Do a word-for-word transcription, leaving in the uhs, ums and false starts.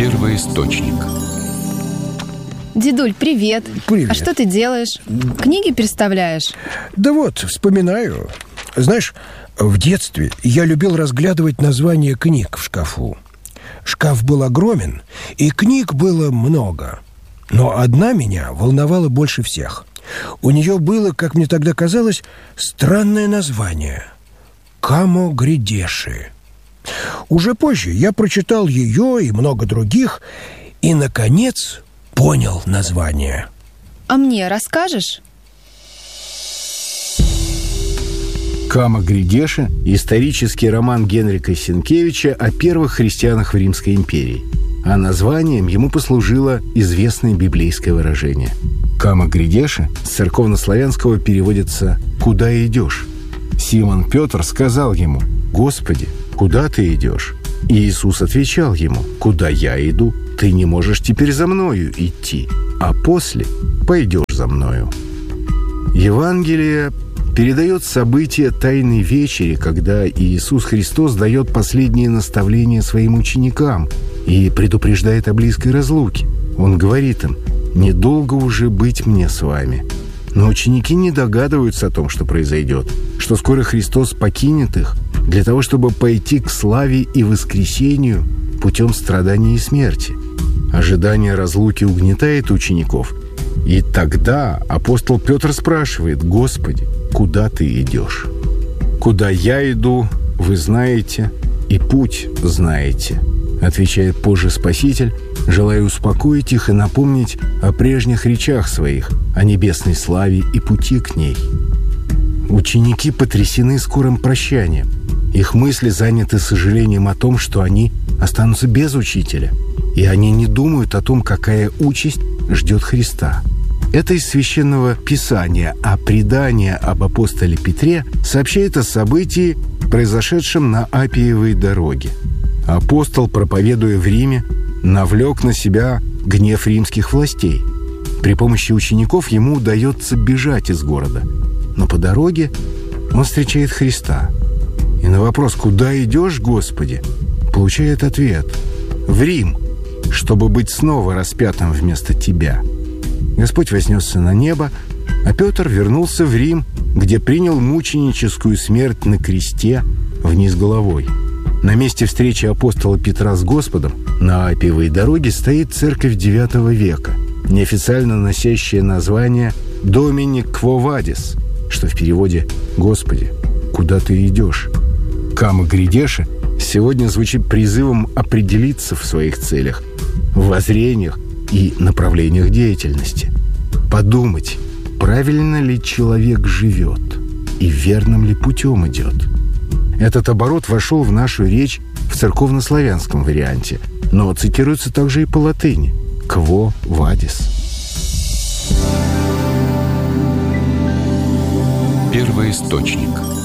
Первоисточник. Дедуль, привет. Привет. А что ты делаешь? Книги переставляешь? Да вот, вспоминаю. Знаешь, в детстве я любил разглядывать названия книг в шкафу. Шкаф был огромен, и книг было много. Но одна меня волновала больше всех. У нее было, как мне тогда казалось, странное название – «Камогридеши». Уже позже я прочитал ее и много других, и, наконец, понял название. А мне расскажешь? «Камогридеши» – исторический роман Генрика Сенкевича о первых христианах в Римской империи. А названием ему послужило известное библейское выражение. «Камогридеши» с церковнославянского переводится «куда идешь?». Симон Петр сказал ему: «Господи, куда ты идешь?» И Иисус отвечал ему: «Куда я иду, ты не можешь теперь за мною идти, а после пойдешь за мною». Евангелие передает события Тайной вечери, когда Иисус Христос дает последние наставления своим ученикам и предупреждает о близкой разлуке. Он говорит им: «Недолго уже быть мне с вами». Но ученики не догадываются о том, что произойдет, что скоро Христос покинет их для того, чтобы пойти к славе и воскресению путем страданий и смерти. Ожидание разлуки угнетает учеников, и тогда апостол Петр спрашивает: «Господи, куда ты идешь?» «Куда я иду, вы знаете, и путь знаете», отвечает позже Спаситель, желая успокоить их и напомнить о прежних речах своих, о небесной славе и пути к ней. Ученики потрясены скорым прощанием. Их мысли заняты сожалением о том, что они останутся без учителя, и они не думают о том, какая участь ждет Христа. Это из Священного Писания, а предание об апостоле Петре сообщает о событии, произошедшем на Аппиевой дороге. Апостол, проповедуя в Риме, навлек на себя гнев римских властей. При помощи учеников ему удается бежать из города. Но по дороге он встречает Христа. И на вопрос: «Куда идешь, Господи?», получает ответ: «В Рим, чтобы быть снова распятым вместо тебя». Господь вознесся на небо, а Петр вернулся в Рим, где принял мученическую смерть на кресте вниз головой. На месте встречи апостола Петра с Господом на Аппиевой дороге стоит церковь девятого века, неофициально носящая название «Домини Кво Вадис», что в переводе «Господи, куда ты идешь?». «Камогридеши» сегодня звучит призывом определиться в своих целях, воззрениях и направлениях деятельности. Подумать, правильно ли человек живет и верным ли путем идет. Этот оборот вошел в нашу речь в церковнославянском варианте, но цитируется также и по латыни «Кво Вадис». Первоисточник.